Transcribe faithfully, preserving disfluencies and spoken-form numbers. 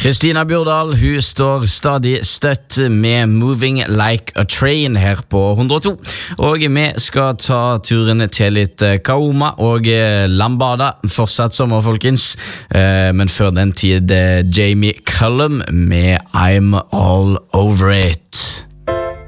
Kristina Bjordal, hun står stadig støtt med Moving Like a Train her på hundre og to. Og vi skal ta turen til litt Kaoma og Lambada. Fortsatt sommer, folkens. Men før den tid Jamie Cullum med I'm All Over It.